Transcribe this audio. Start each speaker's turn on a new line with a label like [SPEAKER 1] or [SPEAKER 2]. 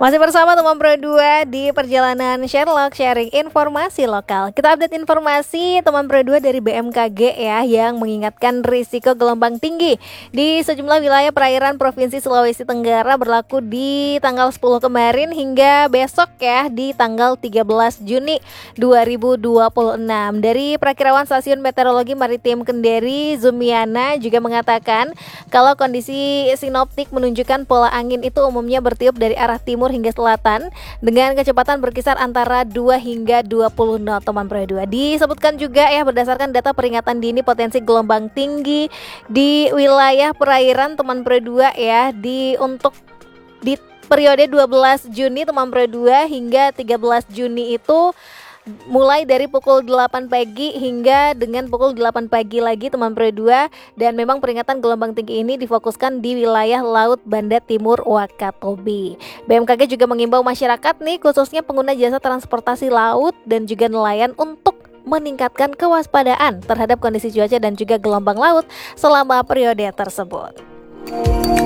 [SPEAKER 1] Masih bersama teman Pro 2 di perjalanan Sherlock sharing informasi lokal. Kita update informasi teman Pro 2 dari BMKG ya, yang mengingatkan risiko gelombang tinggi di sejumlah wilayah perairan Provinsi Sulawesi Tenggara berlaku di tanggal 10 kemarin hingga besok ya di tanggal 13 Juni 2026. Dari Prakirawan Stasiun Meteorologi Maritim Kendari, Zumiana juga mengatakan kalau kondisi sinoptik menunjukkan pola angin itu umumnya bertiup dari arah timur hingga selatan dengan kecepatan berkisar antara 2 hingga 20 knot teman Pro 2. Disebutkan juga ya berdasarkan data peringatan dini potensi gelombang tinggi di wilayah perairan teman Pro 2 ya untuk di periode 12 Juni teman Pro 2 hingga 13 Juni itu mulai dari pukul 8 pagi hingga dengan pukul 8 pagi lagi teman Pro 2, dan memang peringatan gelombang tinggi ini difokuskan di wilayah Laut Banda Timur Wakatobi. BMKG juga mengimbau masyarakat nih khususnya pengguna jasa transportasi laut dan juga nelayan untuk meningkatkan kewaspadaan terhadap kondisi cuaca dan juga gelombang laut selama periode tersebut.